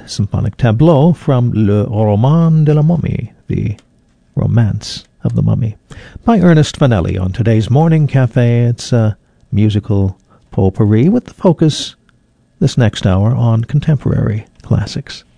symphonic tableau from Le Roman de la Momie, the Romance of the Mummy, by Ernest Vanelli on today's Morning Cafe. It's a musical potpourri with the focus this next hour on contemporary classics.